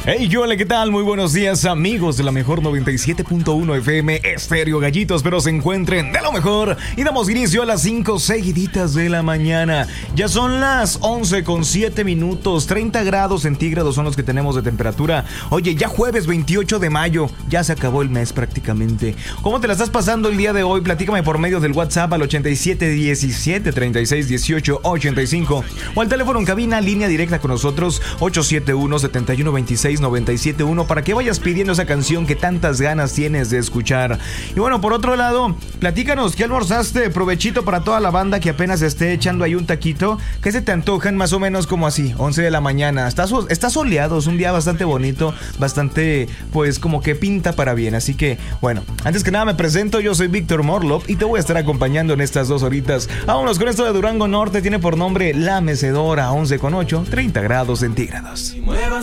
Hey, hola, ¿qué tal? Muy buenos días, amigos de la mejor 97.1 FM Estéreo Gallitos, pero se encuentren de lo mejor. Y damos inicio a las 5 seguiditas de la mañana. Ya son las 11:07, 30 grados centígrados son los que tenemos de temperatura. Oye, ya jueves 28 de mayo, ya se acabó el mes prácticamente. ¿Cómo te la estás pasando el día de hoy? Platícame por medio del WhatsApp al 8717-3618-85 o al teléfono en cabina, línea directa con nosotros, 871-7126-971, para que vayas pidiendo esa canción que tantas ganas tienes de escuchar. Y bueno, por otro lado, platícanos, ¿qué almorzaste? Provechito para toda la banda que apenas esté echando ahí un taquito. ¿Qué se te antojan más o menos como así? 11 de la mañana. Está soleado, es un día bastante bonito, bastante, pues como que pinta para bien. Así que, bueno, antes que nada me presento, yo soy Víctor Morlov y te voy a estar acompañando en estas 2 horitas. Vámonos con esto de Durango Norte, tiene por nombre La Mecedora, 11:08, 30 grados centígrados.